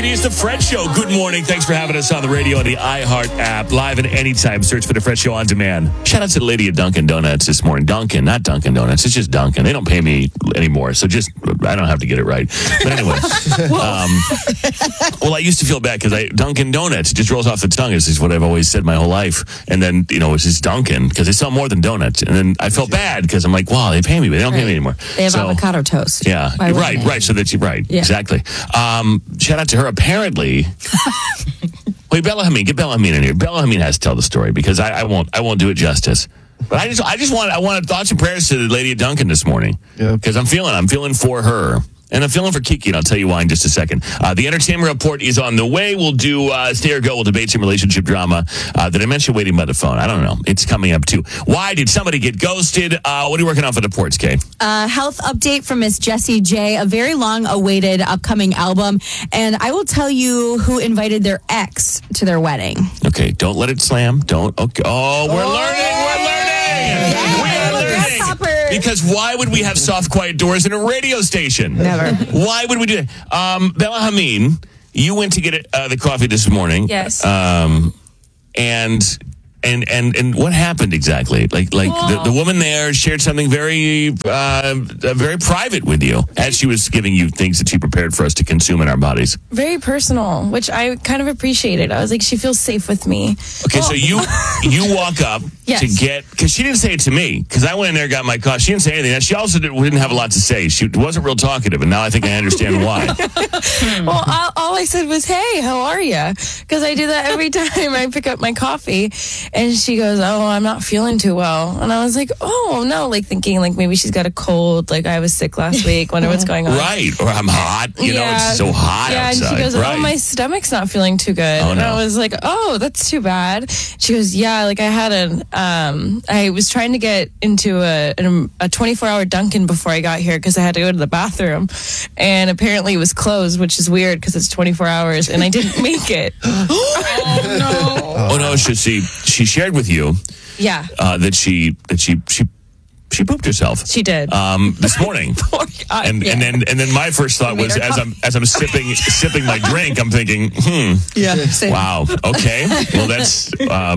baby. It's the Fred Show. Good morning. Thanks for having us on the radio and the iHeart app. Live and anytime. Search for the Fred Show on demand. Shout out to the lady at Dunkin' Donuts this morning. Dunkin', not Dunkin' Donuts. It's just Dunkin'. They don't pay me anymore, so just I don't have to get it right. But anyway, well, I used to feel bad because Dunkin' Donuts just rolls off the tongue. This is what I've always said my whole life. And then it's just Dunkin' because they sell more than donuts. And then I felt bad because I'm like, wow, they pay me, but they don't pay me anymore. They have avocado toast. Yeah, right. So that exactly. Shout out to her. Apparently, wait, Bella Hameen, get Bella Hameen in here. Bella Hameen has to tell the story because I won't do it justice. But I want thoughts and prayers to the lady at Dunkin' this morning because I'm feeling for her. And I'm feeling for Kiki, and I'll tell you why in just a second. The entertainment report is on the way. We'll do Stay or Go. We'll debate some relationship drama that I mentioned waiting by the phone. I don't know. It's coming up, too. Why did somebody get ghosted? What are you working on for the reports, Kay? Health update from Miss Jessie J, a very long-awaited upcoming album. And I will tell you who invited their ex to their wedding. Okay, don't let it slam. Don't. Okay. Oh, we're learning. Because why would we have soft, quiet doors in a radio station? Never. Why would we do that? Bella Hameen, you went to get the coffee this morning. Yes. And what happened exactly? The woman there shared something very private with you as she was giving you things that she prepared for us to consume in our bodies. Very personal, which I kind of appreciated. I was like, she feels safe with me. Okay, so you walk up to get, because she didn't say it to me, because I went in there, got my coffee. She didn't say anything. She also didn't have a lot to say. She wasn't real talkative, and now I think I understand why. Well, all I said was, hey, how are you? Because I do that every time I pick up my coffee. And she goes, oh, I'm not feeling too well. And I was like, oh, no, thinking maybe she's got a cold. I was sick last week. Wonder what's going on. Right. Or I'm hot. It's so hot outside. And she goes, oh, my stomach's not feeling too good. Oh, and no. I was like, oh, that's too bad. She goes, yeah, I had I was trying to get into a 24-hour Dunkin' before I got here because I had to go to the bathroom. And apparently it was closed, which is weird because it's 24 hours. And I didn't make it. Oh, no. Oh, no. She shared with you that she pooped herself. She did this morning. And then my first thought was as I'm sipping my drink, I'm thinking, same. wow, okay, well that's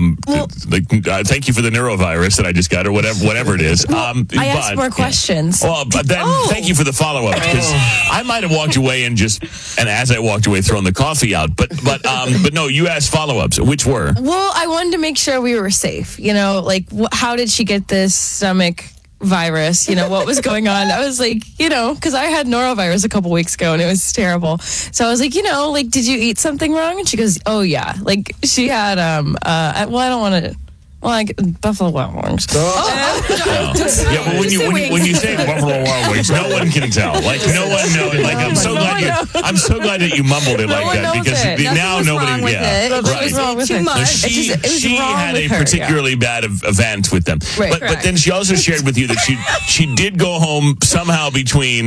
thank you for the neurovirus that I just got or whatever it is. I asked more questions. Well, but then thank you for the follow up because I might have walked away and as I walked away thrown the coffee out, but no, you asked follow ups, which were I wanted to make sure we were safe. How did she get this stomach virus? What was going on? I was like, because I had norovirus a couple weeks ago and it was terrible. So I was like, did you eat something wrong? And she goes, oh yeah. She had I don't want to. Buffalo Wild Wings. Yeah, but when you say Buffalo Wild Wings, no one can tell. No one knows. I'm so glad that you mumbled it like that because now nobody. Right. Wrong with too it. much. She had a particularly bad event with them. Right. But then she also shared with you that she did go home somehow between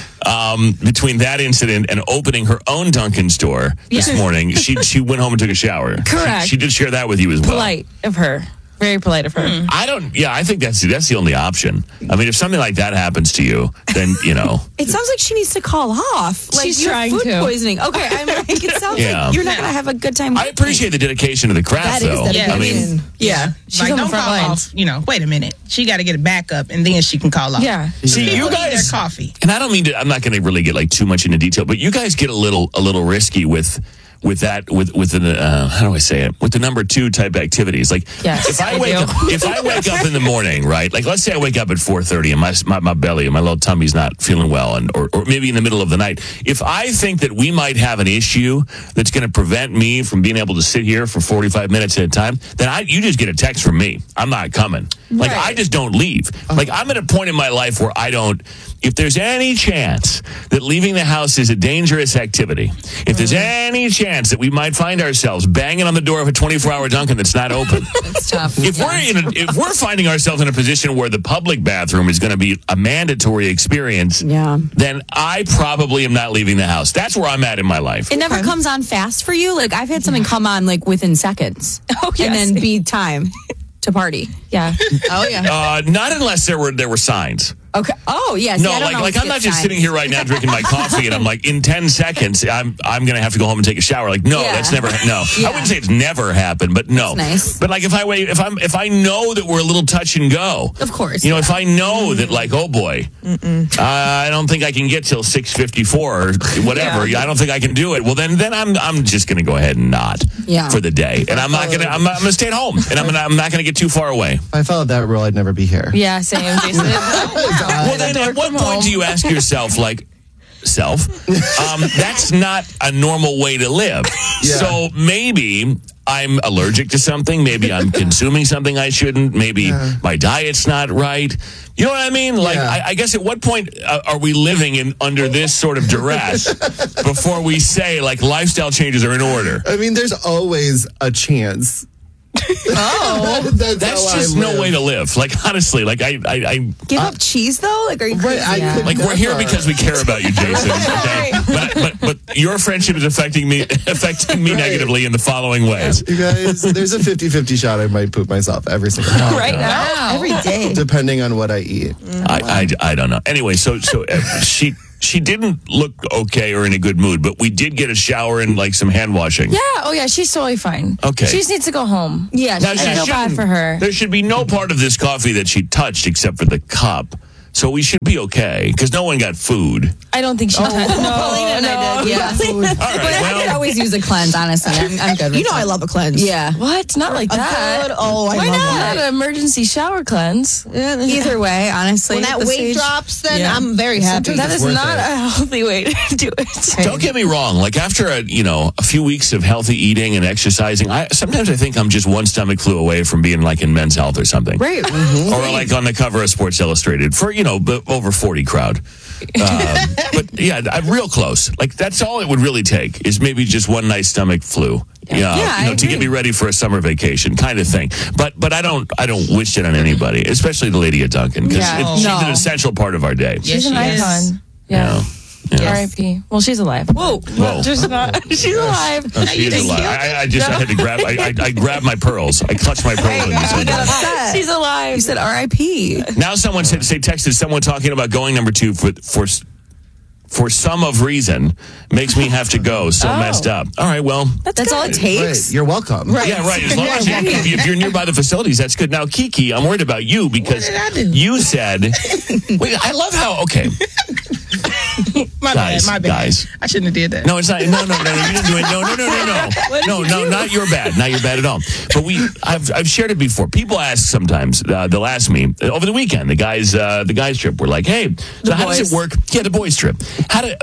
that incident and opening her own Dunkin' store this morning. She went home and took a shower. Correct. She did share that with you as well. Polite of her. Very polite of her. I think that's the only option. I mean, if something like that happens to you, then, It sounds like she needs to call off. She's you trying have food to. poisoning. Okay, I'm like, it sounds like you're not going to have a good time. I appreciate the dedication to the craft, though. I mean, she's on the don't front call lines. off. Wait a minute. She got to get it back up, and then she can call off. Yeah. See, you guys, their coffee. And I don't mean to. I'm not going to really get too much into detail, but you guys get a little risky with the how do I say it? With the number 2 type activities. Yes, if I wake up in the morning, right? Let's say I wake up at 4:30 and my belly and my little tummy's not feeling well, or maybe in the middle of the night. If I think that we might have an issue that's going to prevent me from being able to sit here for 45 minutes at a time, then you just get a text from me. I'm not coming. I just don't leave. I'm at a point in my life where I don't. If there's any chance that leaving the house is a dangerous activity, if there's any chance that we might find ourselves banging on the door of a 24-hour Dunkin' that's not open, it's tough. If we're finding ourselves in a position where the public bathroom is going to be a mandatory experience, then I probably am not leaving the house. That's where I'm at in my life. It never comes on fast for you. I've had something come on within seconds, and then be time to party. Yeah. Oh yeah. Not unless there were signs. Okay. Oh, yes. No, like I'm not just sitting here right now drinking my coffee and I'm like, in 10 seconds, I'm going to have to go home and take a shower. Like, no, that's never, no. Yeah. I wouldn't say it's never happened, but no. That's nice. But like if I know that we're a little touch and go. Of course. You know, if I know that like, oh boy, I don't think I can get till 6:54 or whatever. I don't think I can do it. Well, then I'm just going to go ahead and not for the day. And I'm going to stay at home and I'm not going to get too far away. If I followed that rule, I'd never be here. Yeah, same, Jason. Well, then at what point do you ask yourself, like, that's not a normal way to live. Yeah. So maybe I'm allergic to something. Maybe I'm consuming something I shouldn't. Maybe my diet's not right. You know what I mean? Like, I guess at what point are we living under this sort of duress before we say, like, lifestyle changes are in order? I mean, there's always a chance. That's just no way to live. Like, honestly, like I give up cheese though. Like, are you crazy? Like, we're here because we care about you, Jason. Okay? But your friendship is affecting me negatively in the following ways. You guys, there's a 50-50 shot I might poop myself every single time. Right now, every day, depending on what I eat. I don't know. Anyway, so she didn't look okay or in a good mood, but we did get a shower and like some hand washing. Yeah. Oh, yeah. She's totally fine. Okay. She just needs to go home. Yeah. Now, I feel bad for her. There should be no part of this coffee that she touched except for the cup. So we should be okay because no one got food. I don't think she Paulina and I did. Yeah. All right. But I could always use a cleanse. Honestly, I'm good. With I love a cleanse. Yeah. What? Not like that. Good. Oh, I Why love not? that. An emergency shower cleanse. Either way, honestly, When at that this weight age- drops, then I'm very happy. That is worth not it. a healthy way to do it. Don't get me wrong. Like after a few weeks of healthy eating and exercising, sometimes I think I'm just one stomach flu away from being like in Men's Health or something. Right. Or like on the cover of Sports Illustrated for, over 40 crowd. But yeah, I'm real close. Like that's all it would really take is maybe just one nice stomach flu. I To get agree. me ready for a summer vacation kind of thing. But I don't wish it on anybody, especially the lady at Duncan because she's an essential part of our day. Yes, She's an she is. icon. Yeah. Yeah. R.I.P. Well, she's alive. Whoa. Whoa. She's alive. Oh, she is alive. I had to grab. I grabbed my pearls. I clutched my pearls. And said, upset. She's alive. You said R.I.P. now someone texted someone talking about going number 2 for some of reason makes me have to go. So messed up. All right. Well, That's all it takes. Right, you're welcome. yeah, right. As long as if you're nearby the facilities, that's good. Now, Kiki, I'm worried about you because What did I do? you said. Wait, I love how. Okay. My Guys, bad. guys. I shouldn't have did that. No, it's not. No. You didn't do it. No. Not your bad. Not your bad at all. But I've shared it before. People ask sometimes. They'll ask me over the weekend. The guys trip. We're like, hey, so how does it work? Yeah, the boys trip. How did?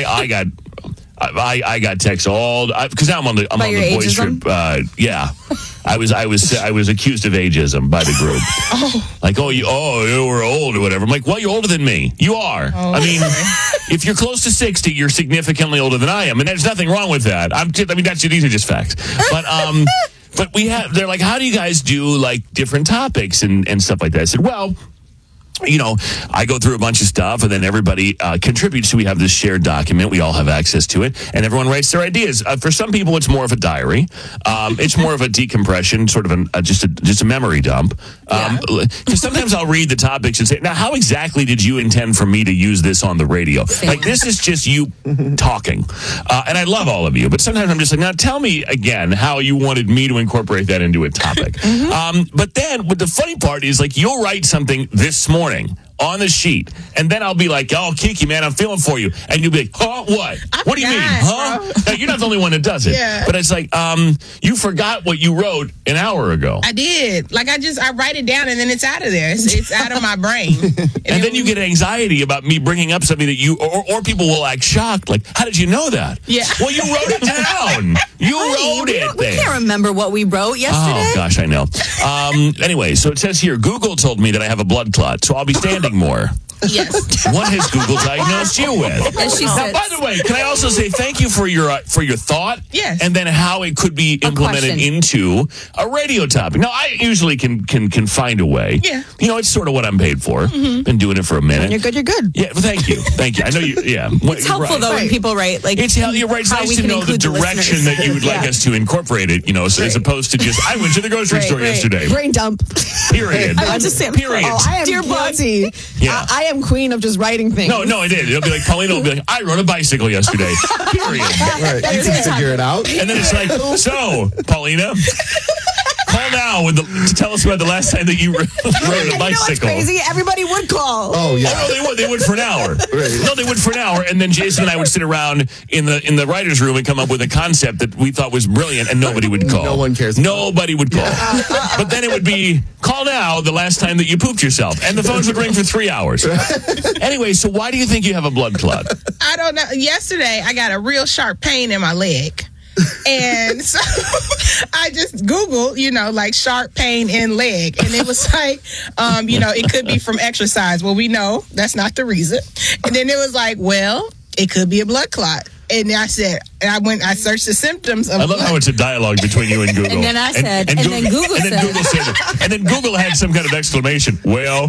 I got texts all because I'm on the your boys ageism? trip. Yeah, I was accused of ageism by the group. Like, you were old or whatever. I'm like, well, you're older than me. You are. I mean, if you're close to 60, you're significantly older than I am, and there's nothing wrong with that. These are just facts. But they're like, how do you guys do like different topics and stuff like that? I said, well, I go through a bunch of stuff and then everybody contributes. So we have this shared document. We all have access to it and everyone writes their ideas. For some people, it's more of a diary. It's more of a decompression, sort of just a memory dump. Because sometimes I'll read the topics and say, now, how exactly did you intend for me to use this on the radio? Like, this is just you talking. And I love all of you. But sometimes I'm just like, now tell me again how you wanted me to incorporate that into a topic. But then what the funny part is, like, you'll write something this morning on the sheet, and then I'll be like, oh, Kiki, man, I'm feeling for you. And you'll be like, huh, what? What do you mean, huh? Now, you're not the only one that does it. Yeah. But it's like, you forgot what you wrote an hour ago. I did. Like, I write it down and then it's out of there. It's out of my brain. And then you get anxiety about me bringing up something that you, or people will act shocked. Like, how did you know that? Yeah. Well, you wrote it down. You wrote it We there. can't remember what we wrote yesterday. Oh, gosh, I know. Anyway, so it says here, Google told me that I have a blood clot, so I'll be standing more. Yes. What has Google diagnosed you with? And she Now, said, by the way, can I also say thank you for your thought? Yes. And then how it could be implemented question. into a radio topic. Now, I usually can find a way. Yeah. It's sort of what I'm paid for. Been doing it for a minute. You're good. You're good. Yeah, thank you. I know you, yeah. it's helpful though when people write like You're right. It's how nice we to can know the include the direction listeners. that you would like us to incorporate it, so as opposed to just, I went to the grocery store yesterday. Brain dump. Period. I went to Sam. Period. Oh, I am Dear Bug. guilty. Yeah. I am queen of just writing things. No, it did. It'll be like, Paulina will be like, I rode a bicycle yesterday. Period. Right. You can figure it out. And then it's like, so, Paulina, call now to tell us about the last time that you rode a You know what's bicycle. crazy? Everybody would call. Oh, yeah. Oh, no, they would for an hour. Right. No, they would for an hour, and then Jason and I would sit around in the writers' room and come up with a concept that we thought was brilliant, and nobody would call. No one cares. Nobody would call. But then it would be, call now the last time that you pooped yourself, and the phones would ring for 3 hours. Anyway, so why do you think you have a blood clot? I don't know. Yesterday, I got a real sharp pain in my leg. And so I just Googled, like sharp pain in leg. And it was like, it could be from exercise. Well, we know that's not the reason. And then it was like, well, it could be a blood clot. And I said, I searched the symptoms of I love how it's a dialogue between you and Google. And then I said, and then Google and then Google said, and then Google had some kind of exclamation. Well,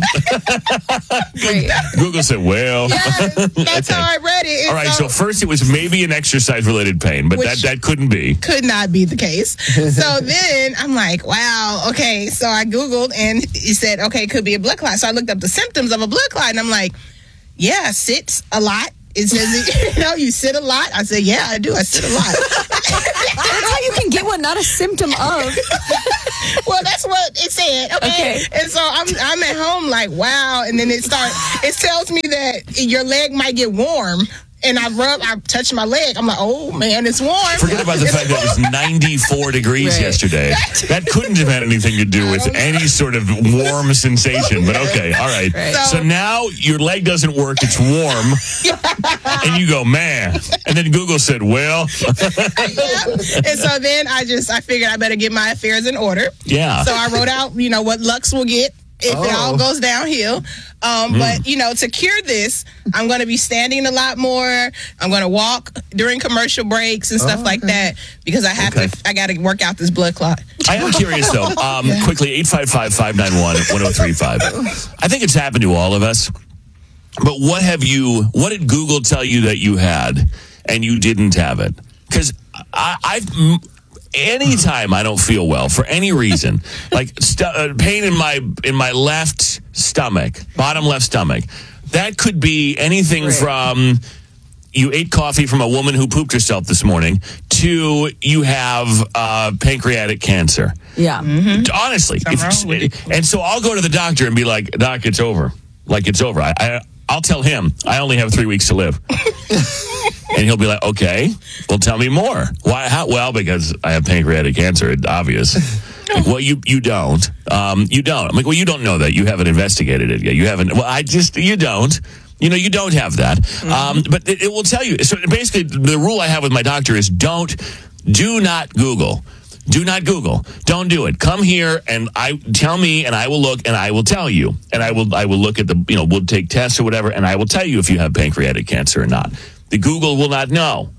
Google said, well. That's how I read it. All right, so first it was maybe an exercise-related pain, but that couldn't be. Could not be the case. So then I'm like, wow, okay. So I Googled and it said, okay, it could be a blood clot. So I looked up the symptoms of a blood clot and I'm like, yeah, sits a lot. It says, you sit a lot. I said, yeah, I do. I sit a lot. That's how you can get one, not a symptom of. Well, that's what it said. Okay. And so I'm at home like, wow. And then it tells me that your leg might get warm. And I touched my leg. I'm like, oh man, it's warm. Forget about the fact that it was 94 degrees yesterday. That couldn't have had anything to do with any sort of warm sensation. But okay, all right. So now your leg doesn't work. It's warm. And you go, man. And then Google said, well. And so then I figured I better get my affairs in order. Yeah. So I wrote out, what Lux will get if it all goes downhill. But, to cure this, I'm going to be standing a lot more. I'm going to walk during commercial breaks and stuff like that because I got to work out this blood clot. I am curious, though. Quickly, 855-591-1035. I think it's happened to all of us. But what did Google tell you that you had and you didn't have it? Because anytime I don't feel well for any reason, like pain in my left stomach, bottom left stomach, that could be anything from you ate coffee from a woman who pooped herself this morning to you have pancreatic cancer. Yeah. Mm-hmm. Honestly. And so I'll go to the doctor and be like, Doc, it's over. Like, it's over. I'll tell him I only have 3 weeks to live. And he'll be like, okay, well, tell me more. Why? How? Well, because I have pancreatic cancer. It's obvious. Like, well, you don't. You don't. I'm like, well, you don't know that. You haven't investigated it yet. You haven't. Well, you don't. You don't have that. But it will tell you. So basically, the rule I have with my doctor is do not Google. Do not Google. Don't do it. Come here and tell me, and I will look, and I will tell you, and I will look at we'll take tests or whatever, and I will tell you if you have pancreatic cancer or not. The Google will not know.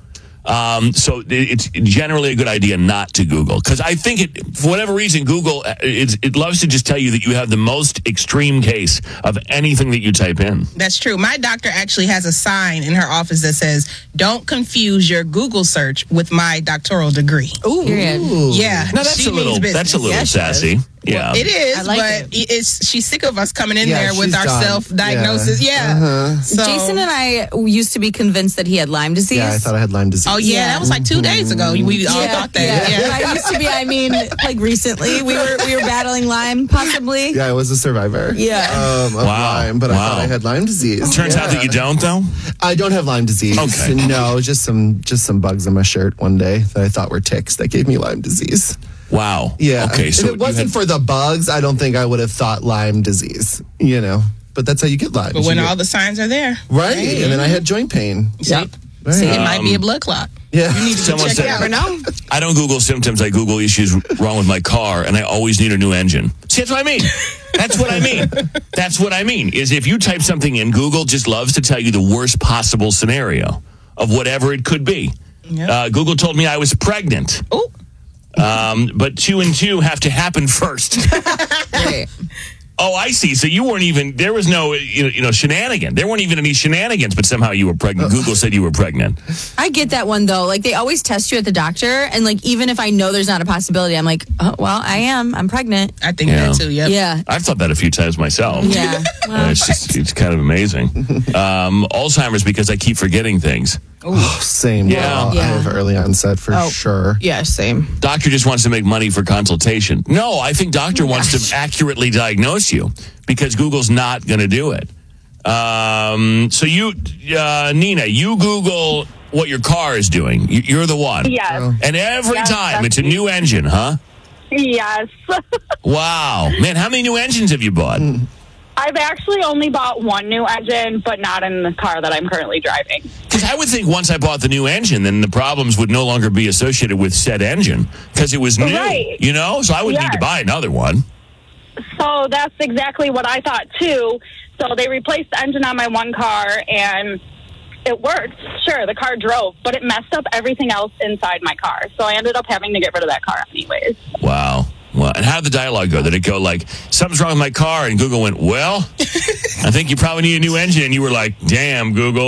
So it's generally a good idea not to Google, because I think for whatever reason, Google it loves to just tell you that you have the most extreme case of anything that you type in. That's true. My doctor actually has a sign in her office that says, "Don't confuse your Google search with my doctoral degree." Ooh. Yeah. Now that's a little sassy. Yeah, it is. I like but she's sick of us coming in there with our done. self-diagnosis. So, Jason and I used to be convinced that he had Lyme disease. Yeah, I thought I had Lyme disease. oh yeah, that was like 2 days ago. We all thought that. Yeah. I used to be. I mean, like recently, we were battling Lyme, possibly. Yeah, I was a survivor. Yeah. Of Lyme, but I thought I had Lyme disease. Turns out that you don't, though. I don't have Lyme disease. Okay. No, just some bugs in my shirt one day that I thought were ticks that gave me Lyme disease. Wow. Yeah. Okay. So if it wasn't for the bugs, I don't think I would have thought Lyme disease. But that's how you get Lyme. But when all the signs are there, right, and then I had joint pain. Yep. Right. See, it might be a blood clot. Yeah. You need to Someone check said- it out. Never know. I don't Google symptoms. I Google issues wrong with my car, and I always need a new engine. See, that's what I mean. That's what I mean. That's what I mean, is if you type something in, Google just loves to tell you the worst possible scenario of whatever it could be. Yep. Google told me I was pregnant. Oh. But 2 and 2 have to happen first. Right. Oh, I see. So you weren't even, there was no, shenanigan. There weren't even any shenanigans, but somehow you were pregnant. Google said you were pregnant. I get that one, though. Like, they always test you at the doctor. And, like, even if I know there's not a possibility, I'm like, oh, well, I am. I'm pregnant. I think that too, yep. Yeah. I've thought that a few times myself. Yeah. Well, It's kind of amazing. Alzheimer's because I keep forgetting things. Same. Yeah. Well, I have early onset for sure. Yeah, same. Doctor just wants to make money for consultation. No, I think doctor wants to accurately diagnose you because Google's not going to do it. So you, Nina, you Google what your car is doing. You're the one. Yes. And every Yes, time that's it's a new engine, huh? Yes. Wow. Man, how many new engines have you bought? I've actually only bought one new engine, but not in the car that I'm currently driving. Because I would think once I bought the new engine, then the problems would no longer be associated with said engine because it was new, Right. So I would need to buy another one. So that's exactly what I thought, too. So they replaced the engine on my one car, and it worked. Sure, the car drove, but it messed up everything else inside my car. So I ended up having to get rid of that car anyways. Wow. Well, and how did the dialogue go? Did it go like, something's wrong with my car? And Google went, well, I think you probably need a new engine. And you were like, damn, Google.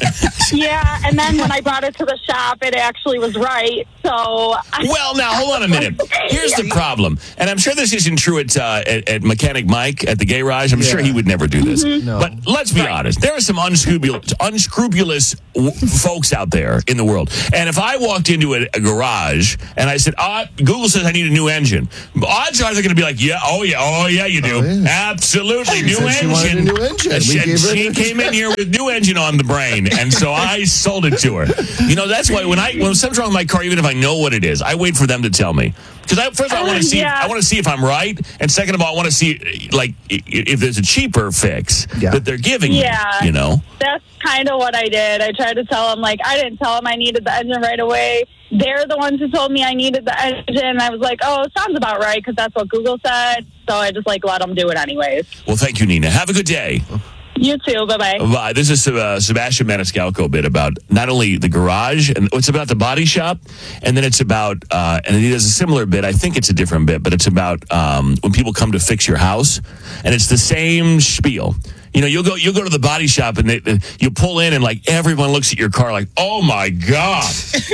Yeah, and then when I brought it to the shop, it actually was right. So Well, now, hold on a minute. Here's the problem. And I'm sure this isn't true at Mechanic Mike at the garage. I'm sure he would never do this. No. But let's be honest. There are some unscrupulous folks out there in the world. And if I walked into a garage and I said, Google says I need a new engine, odds are they're going to be like, oh yeah, you do. Oh, yeah. Absolutely. New said she wanted engine. a new engine. We She gave her a new came in here with new engine on the brain. And so I sold it to her. That's why when something's wrong with my car, even if I know what it is, I wait for them to tell me. Because first of all, I want to see. Yeah. I want to see if I'm right, and second of all, I want to see like if there's a cheaper fix that they're giving me. That's kind of what I did. I tried to tell them, I didn't tell them I needed the engine right away. They're the ones who told me I needed the engine. And I was like, oh, it sounds about right because that's what Google said. So I just let them do it anyways. Well, thank you, Nina. Have a good day. You too. Bye-bye. Bye. This is Sebastian Maniscalco bit about not only the garage, and it's about the body shop, and then it's about, and he does a similar bit. I think it's a different bit, but it's about when people come to fix your house, and it's the same spiel. You'll go to the body shop and you pull in and everyone looks at your car like, oh my God,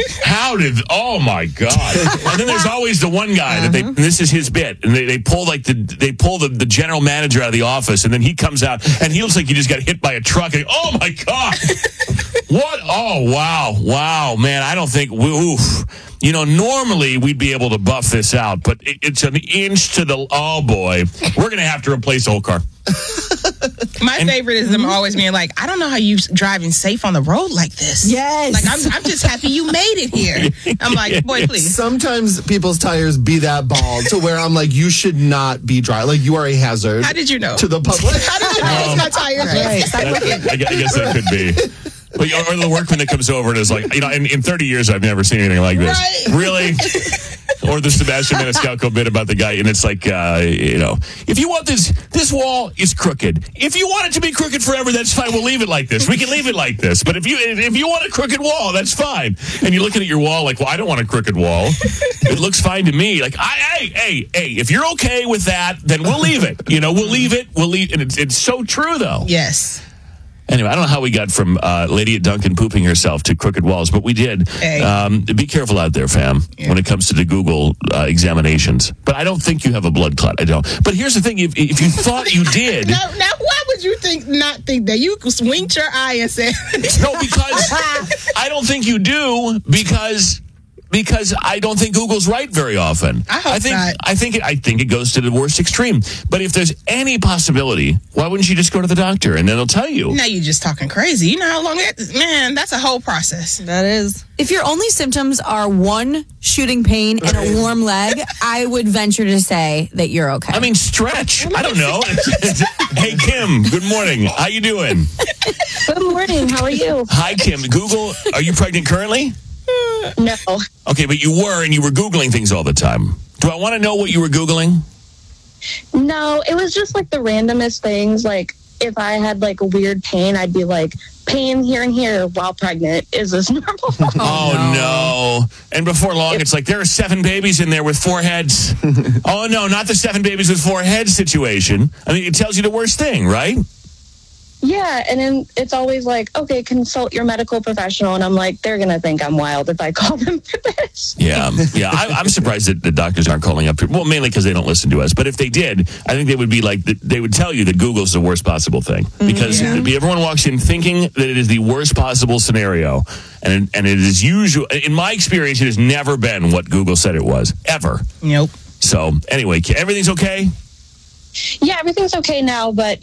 oh my God. And then there's always the one guy that and this is his bit, and they pull the general manager out of the office, and then he comes out and he looks like he just got hit by a truck. And, oh my God. What? Oh, wow, man. I don't think, normally we'd be able to buff this out, but it's an inch to the, oh boy, we're going to have to replace the whole car. My favorite is them always being like, I don't know how you driving safe on the road like this. Yes. I'm just happy you made it here. I'm like, boy, please. Sometimes people's tires be that bald to where I'm like, you should not be driving. Like, you are a hazard. How did you know? To the public. How did you know it's my tires? I guess that could be. But, or the workman that comes over and is like, in 30 years, I've never seen anything like this. Right. Really? Or the Sebastian Maniscalco bit about the guy, and it's like, if you want this wall is crooked. If you want it to be crooked forever, that's fine. We'll leave it like this. We can leave it like this. But if you want a crooked wall, that's fine. And you're looking at your wall like, well, I don't want a crooked wall. It looks fine to me. Like, hey, if you're okay with that, then we'll leave it. We'll leave it. And it's so true, though. Yes. Anyway, I don't know how we got from Lady at Duncan pooping herself to crooked walls, but we did. Hey. Be careful out there, fam, when it comes to the Google examinations. But I don't think you have a blood clot. I don't. But here's the thing. If you thought you did... Now, why would you not think that? You winked your eye and said... No, because I don't think you do, because I don't think Google's right very often. I think not. I think it goes to the worst extreme. But if there's any possibility, why wouldn't you just go to the doctor and then they'll tell you? Now you're just talking crazy. You know how long that's a whole process. That is. If your only symptoms are one shooting pain and a warm leg, I would venture to say that you're okay. I mean, stretch. I don't know. Hey, Kim, good morning. How you doing? Good morning. How are you? Hi, Kim. Google, are you pregnant currently? No. Okay, but you were Googling things all the time. Do I want to know what you were Googling? No, it was just the randomest things. If I had a weird pain, I'd be like, pain here and here while pregnant. Is this normal? Oh, no. And before long, it's like, there are 7 babies in there with 4 heads. Oh, no, not the 7 babies with 4 heads situation. I mean, it tells you the worst thing, right? Yeah, and then it's always like, okay, consult your medical professional. And I'm like, they're going to think I'm wild if I call them for this. Yeah. I'm surprised that the doctors aren't calling up. Well, mainly because they don't listen to us. But if they did, I think they would be like, they would tell you that Google's the worst possible thing. Because everyone walks in thinking that it is the worst possible scenario. And it is usual. In my experience, it has never been what Google said it was, ever. Nope. So anyway, everything's okay? Yeah, everything's okay now. But,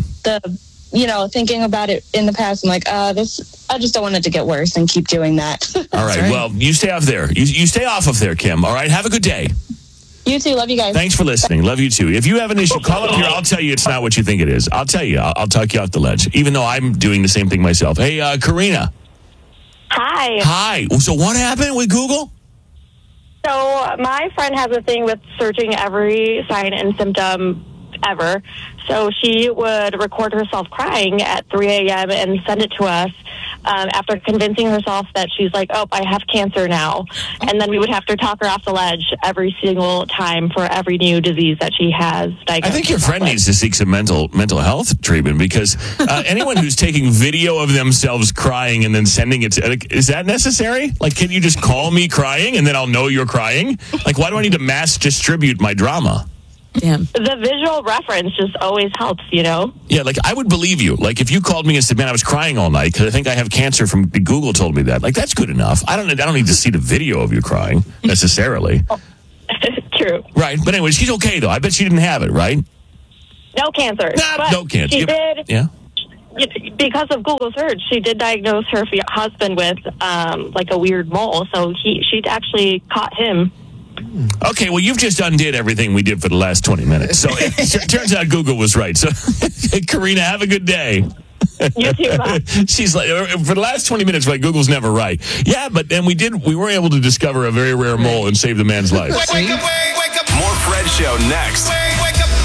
thinking about it in the past, I'm like, I just don't want it to get worse and keep doing that. All right. Well, you stay off there. You stay off of there, Kim. All right. Have a good day. You too. Love you guys. Thanks for listening. Love you too. If you have an issue, call up here. I'll tell you it's not what you think it is. I'll tell you. I'll talk you off the ledge, even though I'm doing the same thing myself. Hey, Karina. Hi. Hi. So what happened with Google? So my friend has a thing with searching every sign and symptom ever. So she would record herself crying at 3 a.m. and send it to us after convincing herself that she's like, oh, I have cancer now. And then we would have to talk her off the ledge every single time for every new disease that she has diagnosed. I think your friend needs to seek some mental health treatment, because anyone who's taking video of themselves crying and then sending it to, is that necessary? Like, can you just call me crying and then I'll know you're crying? Like, why do I need to mass distribute my drama? Damn. The visual reference just always helps, Yeah, like, I would believe you. Like, if you called me and said, man, I was crying all night because I think I have cancer from Google told me that. Like, that's good enough. I don't need to see the video of you crying necessarily. True. Right. But anyway, she's okay, though. I bet she didn't have it, right? No cancer. But no cancer. She did. Yeah. Because of Google search, she did diagnose her husband with like a weird mole. So she'd actually caught him. Okay, well, you've just undid everything we did for the last 20 minutes. So it turns out Google was right. So, Karina, have a good day. You too, bye. She's like, for the last 20 minutes, like, Google's never right. Yeah, but then we were able to discover a very rare mole and save the man's life. Wake up. More Fred Show next. Wake up.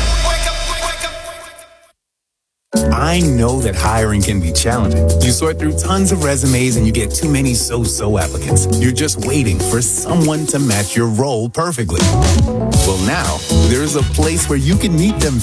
I know that hiring can be challenging. You sort through tons of resumes and you get too many so-so applicants. You're just waiting for someone to match your role perfectly. Well, now there's a place where you can meet them